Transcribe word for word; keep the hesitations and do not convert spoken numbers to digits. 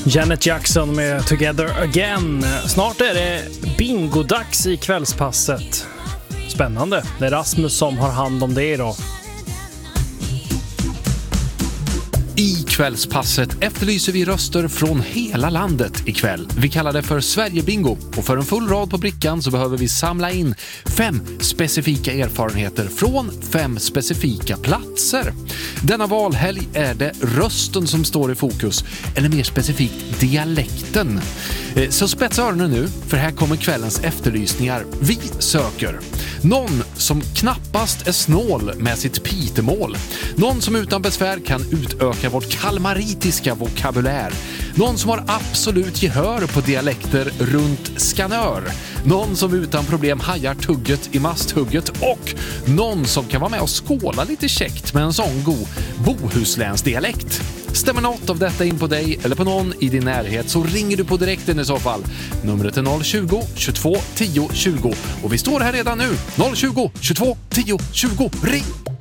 Janet Jackson med Together Again. Snart är det bingodags i kvällspasset. Spännande. Det är Rasmus som har hand om det idag. I kvällspasset efterlyser vi röster från hela landet ikväll. Vi kallar det för Sverigebingo och för en full rad på brickan så behöver vi samla in fem specifika erfarenheter från fem specifika platser. Denna valhelg är det rösten som står i fokus, eller mer specifikt dialekten. Så spetsa öronen nu, för här kommer kvällens efterlysningar. Vi söker någon som knappast är snål med sitt pitemål. Någon som utan besvär kan utöka vårt kalmaritiska vokabulär. Någon som har absolut gehör på dialekter runt Skanör. Någon som utan problem hajar tugget i masthugget. Och någon som kan vara med och skåla lite käckt med en sån god bohuslänsdialekt. Stämmer något av detta in på dig eller på någon i din närhet så ringer du på direkten i så fall. Numret är noll tjugo, tjugotvå, tio, tjugo och vi står här redan nu. noll tjugo, tjugotvå, tio, tjugo. Ring!